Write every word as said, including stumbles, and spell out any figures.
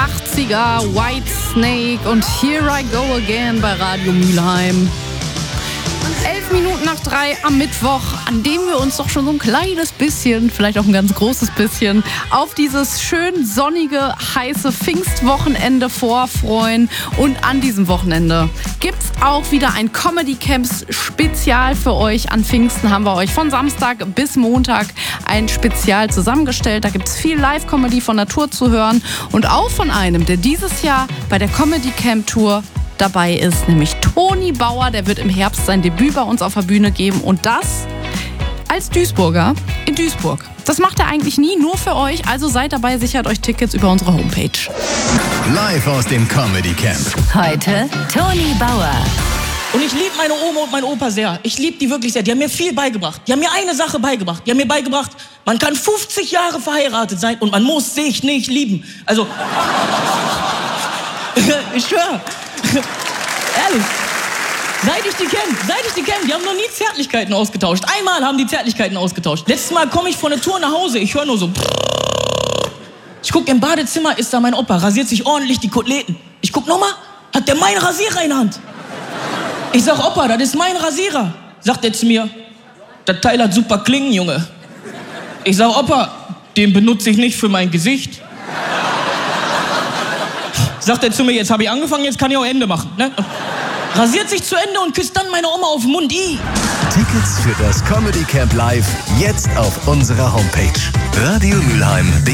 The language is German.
achtziger, Whitesnake und Here I Go Again bei Radio Mülheim. Elf Minuten nach drei am Mittwoch, an dem wir uns doch schon so ein kleines bisschen, vielleicht auch ein ganz großes bisschen, auf dieses schön sonnige, heiße Pfingstwochenende vorfreuen. Und an diesem Wochenende gibt's auch wieder ein Comedy Camps Spezial für euch. An Pfingsten haben wir euch von Samstag bis Montag ein Spezial zusammengestellt. Da gibt's viel Live-Comedy von Natur zu hören und auch von einem, der dieses Jahr bei der Comedy Camp Tour dabei ist, nämlich Toni Bauer. Der wird im Herbst sein Debüt bei uns auf der Bühne geben und das als Duisburger in Duisburg. Das macht er eigentlich nie, nur für euch. Also seid dabei, sichert euch Tickets über unsere Homepage. Live aus dem Comedy Camp. Heute Toni Bauer. Und ich liebe meine Oma und meinen Opa sehr. Ich liebe die wirklich sehr. Die haben mir viel beigebracht. Die haben mir eine Sache beigebracht. Die haben mir beigebracht, man kann fünfzig Jahre verheiratet sein und man muss sich nicht lieben. Also, ich schwöre. Ehrlich. Seit ich die kenne, seit ich die kenne, die haben noch nie Zärtlichkeiten ausgetauscht. Einmal haben die Zärtlichkeiten ausgetauscht. Letztes Mal komme ich von der Tour nach Hause, ich höre nur so. Ich guck im Badezimmer, ist da mein Opa, rasiert sich ordentlich die Koteletten. Ich guck nochmal, hat der meinen Rasierer in der Hand. Ich sag, Opa, das ist mein Rasierer. Sagt er zu mir, das Teil hat super Klingen, Junge. Ich sag, Opa, den benutze ich nicht für mein Gesicht. Sagt er zu mir, jetzt habe ich angefangen, jetzt kann ich auch Ende machen. Ne? Rasiert sich zu Ende und küsst dann meine Oma auf den Mund. I. Tickets für das Comedy Camp Live jetzt auf unserer Homepage radio mülheim punkt de.